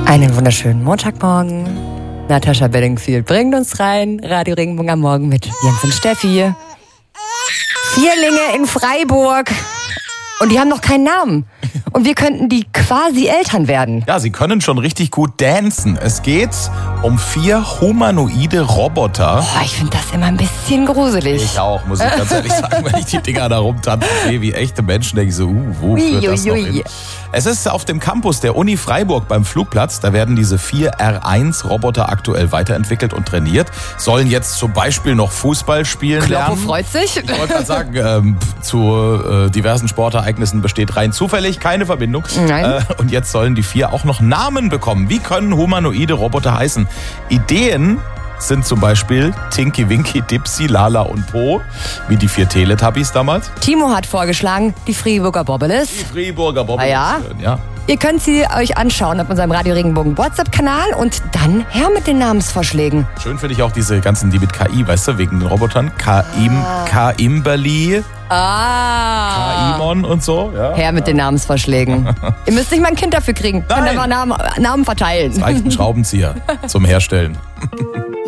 Einen wunderschönen Montagmorgen. Natascha Bedingfield bringt uns rein. Radio Regenbogen am Morgen mit Jens und Steffi. Vierlinge in Freiburg. Und die haben noch keinen Namen. Und wir könnten die quasi Eltern werden. Ja, sie können schon richtig gut dancen. Es geht um 4 humanoide Roboter. Oh, ich finde das immer ein bisschen gruselig. Ich auch, muss ich ganz ehrlich sagen, wenn ich die Dinger da rumtanzen sehe, wie echte Menschen, denke ich so, wo führt das noch hin? Es ist auf dem Campus der Uni Freiburg beim Flugplatz. Da werden diese 4 R1-Roboter aktuell weiterentwickelt und trainiert. Sollen jetzt zum Beispiel noch Fußball spielen Kloppo lernen. freut sich. Ich wollte gerade sagen, zu diversen Sportereignissen besteht rein zufällig keine Verbindung. Nein. Und jetzt sollen die 4 auch noch Namen bekommen. Wie können humanoide Roboter heißen? Ideen sind zum Beispiel Tinky, Winky, Dipsy, Lala und Po, wie die 4 Teletubbies damals. Timo hat vorgeschlagen, die Friburger Bobbeles. Die Friburger Bobbeles. Ja. Ihr könnt sie euch anschauen auf unserem Radio Regenbogen WhatsApp-Kanal und dann her mit den Namensvorschlägen. Schön finde ich auch diese ganzen, die mit KI, weißt du, wegen den Robotern. K-Imberli, K-Imon und so. Ja. Her mit den Namensvorschlägen. Ihr müsst nicht mal ein Kind dafür kriegen. Könnt einfach Namen verteilen. Es reicht ein Schraubenzieher zum Herstellen.